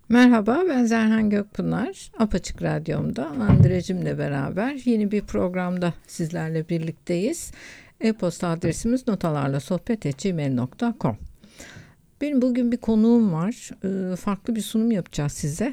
Merhaba, ben Zerhan Gökpınar. Apaçık Radyom'da Andrecim'le beraber yeni bir programda sizlerle birlikteyiz. E-posta adresimiz notalarlasohbet@gmail.com. Benim bugün bir konuğum var. Farklı bir sunum yapacağız size.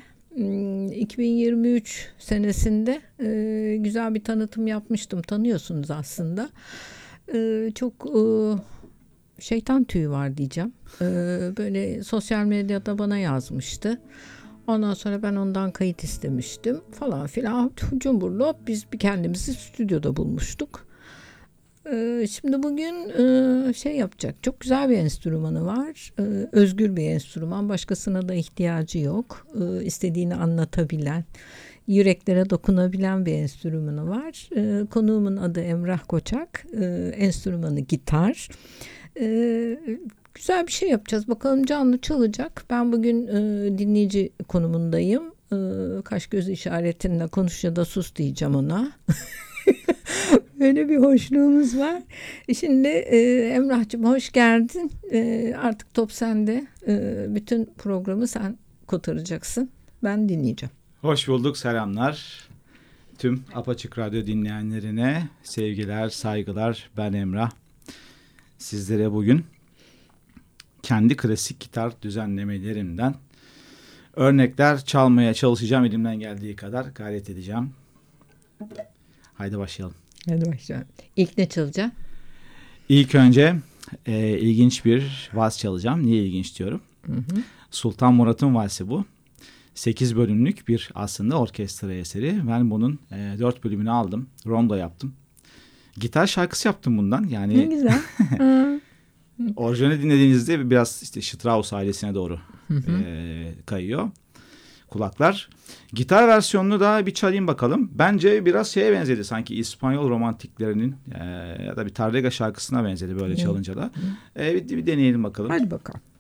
2023 senesinde güzel bir tanıtım yapmıştım. Tanıyorsunuz aslında. Çok şeytan tüyü var diyeceğim. Böyle sosyal medyada bana yazmıştı. Ondan sonra ben ondan kayıt istemiştim falan filan. Cumburlop biz bir kendimizi stüdyoda bulmuştuk. Şimdi bugün şey yapacak. Çok güzel bir enstrümanı var. Özgür bir enstrüman. Başkasına da ihtiyacı yok. İstediğini anlatabilen, yüreklere dokunabilen bir enstrümanı var. Konuğumun adı Emrah Koçak. Enstrümanı gitar. Güzel bir şey yapacağız. Bakalım canlı çalacak. Ben bugün dinleyici konumundayım. Kaş göz işaretinle konuş ya da sus diyeceğim ona. Öyle bir hoşluğumuz var. Şimdi Emrah'cığım hoş geldin. Artık top sende. Bütün programı sen kotaracaksın. Ben dinleyeceğim. Hoş bulduk, selamlar. Tüm Apaçık Radyo dinleyenlerine sevgiler, saygılar. Ben Emrah. Sizlere bugün kendi klasik gitar düzenlemelerimden örnekler çalmaya çalışacağım. Elimden geldiği kadar gayret edeceğim. Haydi başlayalım. Hadi başlayalım. İlk ne çalacaksın? İlk önce ilginç bir vals çalacağım. Niye ilginç diyorum? Hı. Sultan Murat'ın valsi bu. 8 bölümlük bir aslında orkestra eseri. Ben bunun 4 bölümünü aldım. Rondo yaptım. Gitar şarkısı yaptım bundan. Yani ne güzel. orijinali dinlediğinizde biraz işte Strauss ailesine doğru kayıyor kulaklar. Gitar versiyonunu da bir çalayım bakalım. Bence biraz şeye benzedi sanki İspanyol romantiklerinin ya da bir Tárrega şarkısına benzedi böyle çalınca da. Bir deneyelim bakalım. Hadi bakalım.